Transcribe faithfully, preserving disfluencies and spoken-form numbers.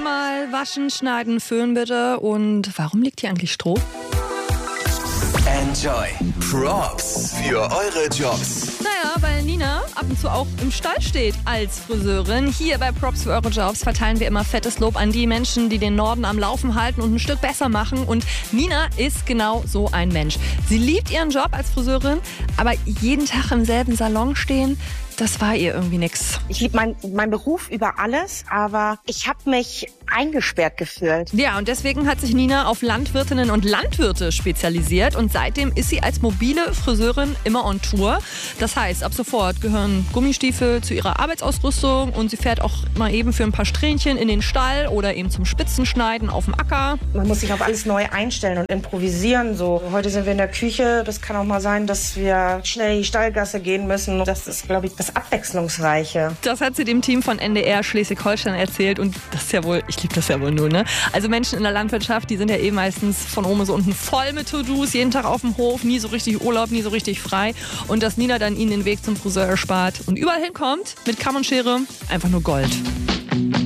Einmal waschen, schneiden, föhnen bitte. Und warum liegt hier eigentlich Stroh? Enjoy. Props für eure Jobs. Naja, weil Nina ab und zu auch im Stall steht als Friseurin. Hier bei Props für eure Jobs verteilen wir immer fettes Lob an die Menschen, die den Norden am Laufen halten und ein Stück besser machen. Und Nina ist genau so ein Mensch. Sie liebt ihren Job als Friseurin, aber jeden Tag im selben Salon stehen, das war ihr irgendwie nix. Ich liebe meinen mein Beruf über alles, aber ich habe mich eingesperrt gefühlt. Ja, und deswegen hat sich Nina auf Landwirtinnen und Landwirte spezialisiert und seitdem ist sie als mobile Friseurin immer on Tour. Das heißt, ab sofort gehören Gummistiefel zu ihrer Arbeitsausrüstung und sie fährt auch mal eben für ein paar Strähnchen in den Stall oder eben zum Spitzenschneiden auf dem Acker. Man muss sich auf alles neu einstellen und improvisieren. So, heute sind wir in der Küche, das kann auch mal sein, dass wir schnell in die Stallgasse gehen müssen. Das ist, glaube ich, das Abwechslungsreiche. Das hat sie dem Team von N D R Schleswig-Holstein erzählt und das ist ja wohl, ich liebe das ja wohl nur, ne? Also Menschen in der Landwirtschaft, die sind ja eh meistens von oben bis unten voll mit To-Dos, jeden Tag auf dem Hof, nie so richtig Urlaub, nie so richtig frei und dass Nina dann ihnen den Weg zum Friseur erspart und überall hinkommt mit Kamm und Schere, einfach nur Gold.